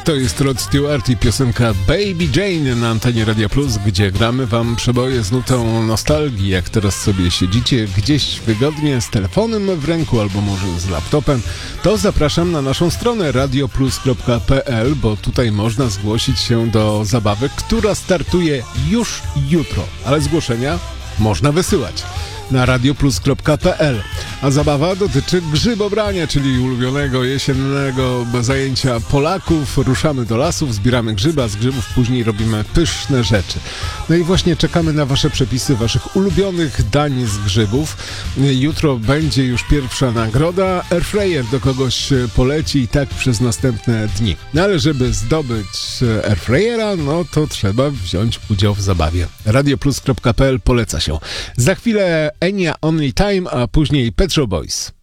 To jest Rod Stewart i piosenka Baby Jane na antenie Radia Plus, gdzie gramy wam przeboje z nutą nostalgii. Jak teraz sobie siedzicie gdzieś wygodnie z telefonem w ręku albo może z laptopem, to zapraszam na naszą stronę radioplus.pl, bo tutaj można zgłosić się do zabawy, która startuje już jutro, ale zgłoszenia można wysyłać na radioplus.pl. A zabawa dotyczy grzybobrania, czyli ulubionego jesiennego zajęcia Polaków. Ruszamy do lasów, zbieramy grzyba, z grzybów później robimy pyszne rzeczy. No i właśnie czekamy na wasze przepisy waszych ulubionych dań z grzybów. Jutro będzie już pierwsza nagroda. Airfryer do kogoś poleci i tak przez następne dni. No ale żeby zdobyć Airfryera, no to trzeba wziąć udział w zabawie. radioplus.pl poleca się. Za chwilę Enya Only Time, a później Pet Shop Boys.